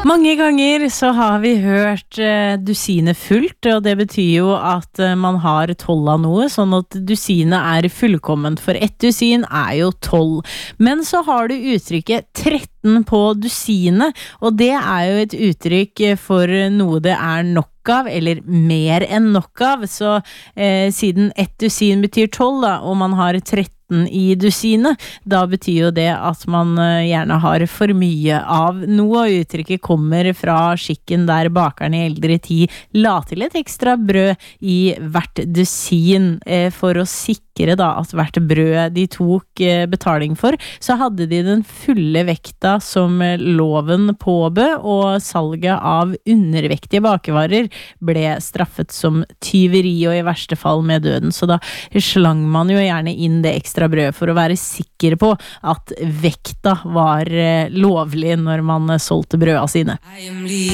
Mange ganger så har vi hørt dusinet fullt, og det betyr jo at man har 12 av noe, sånn at dusinet fullkomment, for ett dusin jo 12. Men så har du uttrykket 13 på dusinet, og det jo et uttrykk for noe det nok av, eller mer enn nok av, så siden ett dusin betyr 12 da, og man har 13 i dusinet, da betyr jo det at man gjerne har for mye av noe, og uttrykket kommer fra skikken der bakeren i eldre tid la til et ekstra brød i hvert dusin for å sikre da at hvert brød de tok betaling for, så hadde de den fulle vekta som loven påbød, og salget av undervektige bakevarer ble straffet som tyveri og i verste fall med døden, så da slang man jo gjerne inn det ekstra brød for å være sikker på at vekta var lovlig når man solgte brødene sine.